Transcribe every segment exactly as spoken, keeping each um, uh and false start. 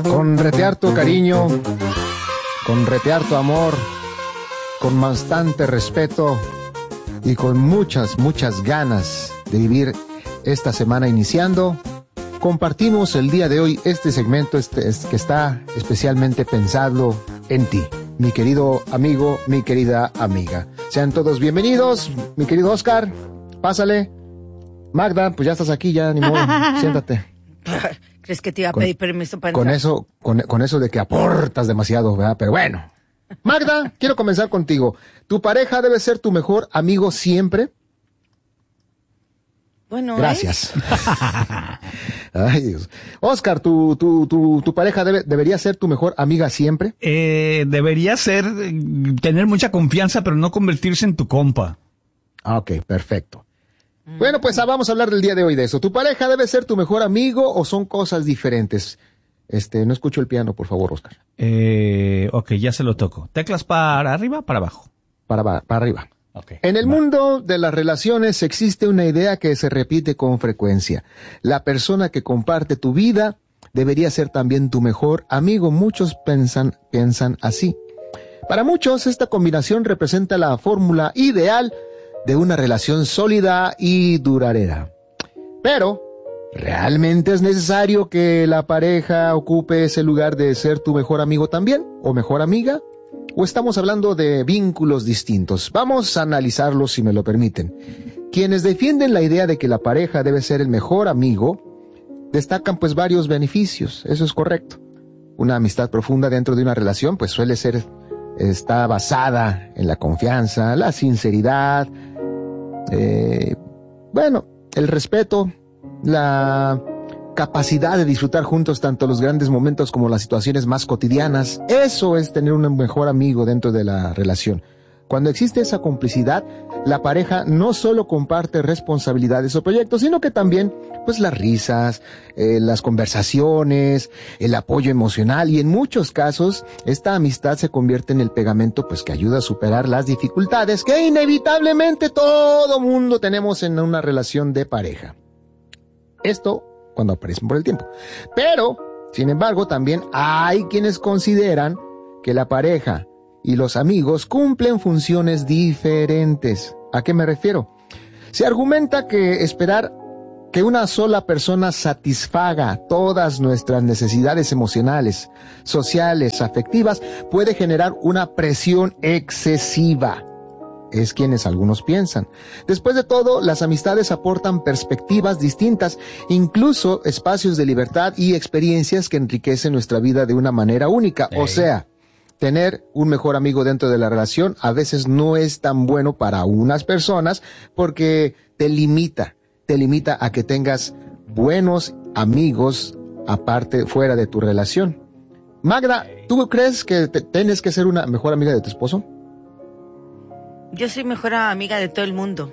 con retearto cariño, con retearto amor, con bastante respeto y con muchas, muchas ganas de vivir esta semana iniciando, compartimos el día de hoy este segmento este, este, que está especialmente pensado en ti, mi querido amigo, mi querida amiga. Sean todos bienvenidos, mi querido Oscar, pásale. Magda, pues ya estás aquí, ya ni modo, siéntate. ¿Crees que te iba a con, pedir permiso para con entrar? eso, con, con eso de que aportas demasiado, ¿verdad? Pero bueno. Magda, quiero comenzar contigo. ¿Tu pareja debe ser tu mejor amigo siempre? Bueno, gracias. Ay, Dios. Oscar, ¿tu, tu, tu, tu pareja debe, debería ser tu mejor amiga siempre? Eh, debería ser, tener mucha confianza, pero no convertirse en tu compa. Ah, ok, perfecto. Mm. Bueno, pues ah, vamos a hablar del día de hoy de eso. ¿Tu pareja debe ser tu mejor amigo o son cosas diferentes? Este, no escucho el piano, por favor, Oscar. Eh, ok, ya se lo toco. ¿Teclas para arriba, para abajo? Para, para arriba. Okay, en el va. mundo de las relaciones existe una idea que se repite con frecuencia. La persona que comparte tu vida debería ser también tu mejor amigo. Muchos piensan, piensan así. Para muchos, esta combinación representa la fórmula ideal de una relación sólida y duradera. Pero, ¿realmente es necesario que la pareja ocupe ese lugar de ser tu mejor amigo también? ¿O mejor amiga? ¿O estamos hablando de vínculos distintos? Vamos a analizarlos si me lo permiten. Quienes defienden la idea de que la pareja debe ser el mejor amigo, destacan pues varios beneficios, eso es correcto. Una amistad profunda dentro de una relación pues suele ser, está basada en la confianza, la sinceridad, eh, bueno, el respeto, la capacidad de disfrutar juntos tanto los grandes momentos como las situaciones más cotidianas. Eso es tener un mejor amigo dentro de la relación. Cuando existe esa complicidad, la pareja no solo comparte responsabilidades o proyectos, sino que también, pues, las risas, eh, las conversaciones, el apoyo emocional, y en muchos casos, esta amistad se convierte en el pegamento, pues, que ayuda a superar las dificultades que inevitablemente todo mundo tenemos en una relación de pareja. Esto cuando aparecen por el tiempo. Pero, sin embargo, también hay quienes consideran que la pareja y los amigos cumplen funciones diferentes. ¿A qué me refiero? Se argumenta que esperar que una sola persona satisfaga todas nuestras necesidades emocionales, sociales, afectivas, puede generar una presión excesiva. Es quienes algunos piensan. Después de todo, las amistades aportan perspectivas distintas, incluso espacios de libertad y experiencias que enriquecen nuestra vida de una manera única. Hey. O sea, tener un mejor amigo dentro de la relación a veces no es tan bueno para unas personas porque te limita, te limita a que tengas buenos amigos aparte, fuera de tu relación. Magda, ¿tú crees que te, tienes que ser una mejor amiga de tu esposo? Yo soy mejor amiga de todo el mundo.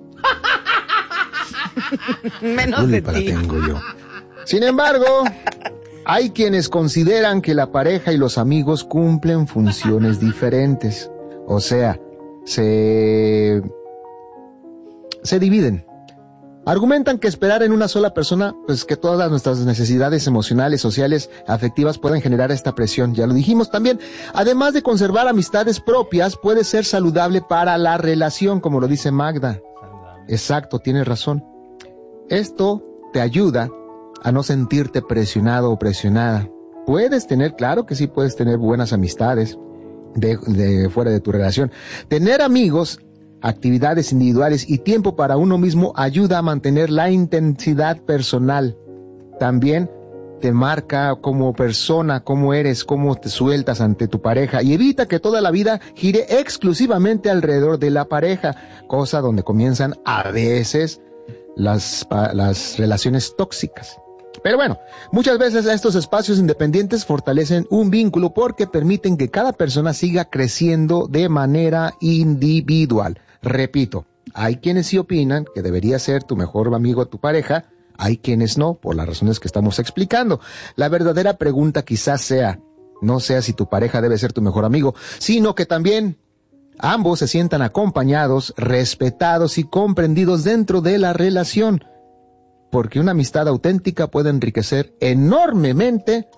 Menos Uy, de para ti. Tengo yo. Sin embargo, hay quienes consideran que la pareja y los amigos cumplen funciones diferentes. O sea, se, se dividen. Argumentan que esperar en una sola persona, pues que todas nuestras necesidades emocionales, sociales, afectivas pueden generar esta presión. Ya lo dijimos también. Además de conservar amistades propias, puede ser saludable para la relación, como lo dice Magda. Saludable. Exacto, tienes razón. Esto te ayuda a no sentirte presionado o presionada. Puedes tener, claro que sí, puedes tener buenas amistades de, de fuera de tu relación. Tener amigos, actividades individuales y tiempo para uno mismo ayuda a mantener la intensidad personal. También te marca como persona, cómo eres, cómo te sueltas ante tu pareja y evita que toda la vida gire exclusivamente alrededor de la pareja, cosa donde comienzan a veces las, las relaciones tóxicas. Pero bueno, muchas veces estos espacios independientes fortalecen un vínculo porque permiten que cada persona siga creciendo de manera individual. Repito, hay quienes sí opinan que debería ser tu mejor amigo tu pareja, hay quienes no, por las razones que estamos explicando. La verdadera pregunta quizás sea, no sea si tu pareja debe ser tu mejor amigo, sino que también ambos se sientan acompañados, respetados y comprendidos dentro de la relación. Porque una amistad auténtica puede enriquecer enormemente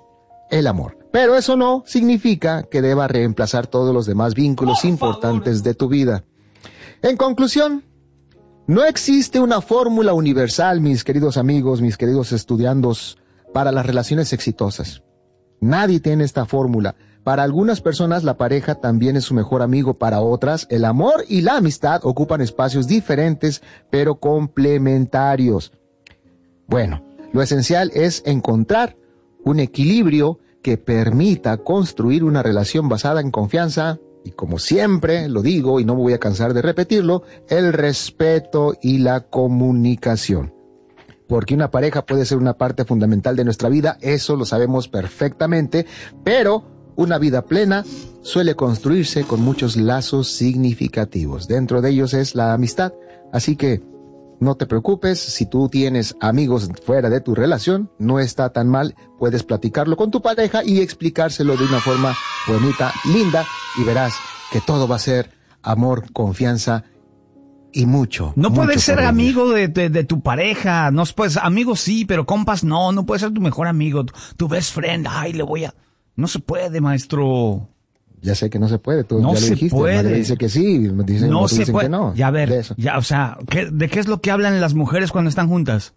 el amor. Pero eso no significa que deba reemplazar todos los demás vínculos Por importantes favor. de tu vida. En conclusión, no existe una fórmula universal, mis queridos amigos, mis queridos estudiandos, para las relaciones exitosas. Nadie tiene esta fórmula. Para algunas personas la pareja también es su mejor amigo, para otras el amor y la amistad ocupan espacios diferentes pero complementarios. Bueno, lo esencial es encontrar un equilibrio que permita construir una relación basada en confianza y, como siempre lo digo y no me voy a cansar de repetirlo, el respeto y la comunicación. Porque una pareja puede ser una parte fundamental de nuestra vida, eso lo sabemos perfectamente, pero una vida plena suele construirse con muchos lazos significativos. Dentro de ellos es la amistad. Así que no te preocupes, si tú tienes amigos fuera de tu relación, no está tan mal. Puedes platicarlo con tu pareja y explicárselo de una forma bonita, linda, y verás que todo va a ser amor, confianza y mucho. No mucho puedes ser por venir. amigo de, de, de tu pareja. No puedes, amigos sí, pero compas no. No puedes ser tu mejor amigo, tu, tu best friend. Ay, le voy a... No se puede, maestro. Ya sé que no se puede, tú No ya lo se dijiste. puede. Madre dice que sí, me dicen, No otros se dicen puede. que no. Ya a ver, De eso. ya, o sea, ¿qué, ¿de qué es lo que hablan las mujeres cuando están juntas?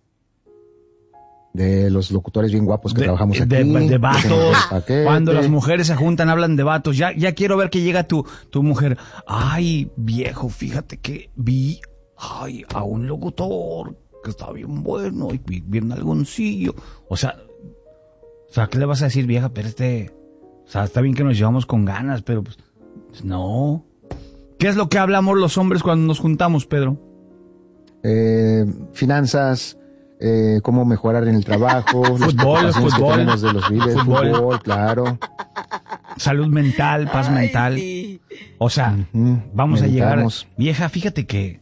De los locutores bien guapos que De, trabajamos aquí. de, de que se nos vatos. da el paquete. Cuando las mujeres se juntan, hablan de vatos. Ya, ya quiero ver que llega tu, tu mujer. Ay, viejo, fíjate que vi, ay, a un locutor que está bien bueno y bien algoncillo. O sea, o sea, ¿qué le vas a decir, vieja? Pero este, o sea, está bien que nos llevamos con ganas, pero pues, pues no. ¿Qué es lo que hablamos los hombres cuando nos juntamos, Pedro? Eh, finanzas, eh, cómo mejorar en el trabajo, las Fútbol, preocupaciones que fútbol. tenemos de los viles, Fútbol. fútbol, claro. Salud mental, paz Ay, mental. sí. O sea, Ujú, vamos a llegar. meditamos. Vieja, fíjate que.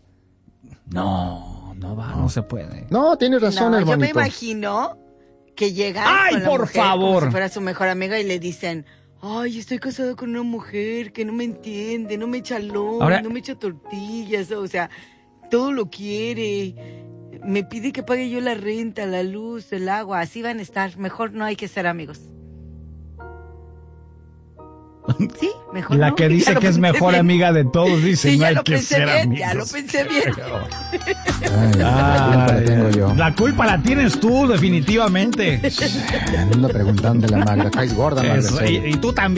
No, no va, no, se puede. No, tienes razón, No, yo me hermanito. imagino que llega ¡Ay, con la por mujer favor! como si fuera su mejor amiga y le dicen, ay, estoy casado con una mujer que no me entiende, no me echa lón, Ahora- no me echa tortillas, o sea, todo lo quiere. Me pide que pague yo la renta, la luz, el agua, así van a estar. Mejor no hay que ser amigos. Sí, mejor La no. que Ya dice lo que es pensé mejor bien. amiga de todos dice Sí, no ya hay lo que pensé ser bien, amigos. ya lo pensé bien. Ay, la culpa la tengo yo. La culpa la tienes tú, definitivamente. Ando preguntando a la Magda, caes gorda, Magda. en Eso, serio. y, y tú también.